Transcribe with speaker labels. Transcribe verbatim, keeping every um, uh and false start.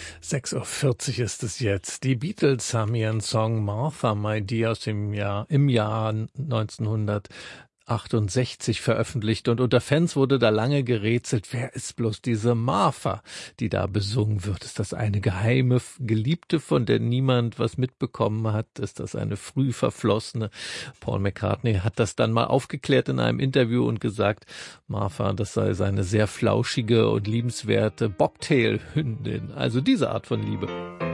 Speaker 1: sechs Uhr vierzig ist es jetzt. Die Beatles haben ihren Song Martha, My Dear aus dem Jahr, im Jahr neunzehnhundertachtundsechzig veröffentlicht, und unter Fans wurde da lange gerätselt, wer ist bloß diese Martha, die da besungen wird? Ist das eine geheime Geliebte, von der niemand was mitbekommen hat? Ist das eine früh verflossene? Paul McCartney hat das dann mal aufgeklärt in einem Interview und gesagt, Martha, das sei seine sehr flauschige und liebenswerte Bobtail-Hündin, also diese Art von Liebe.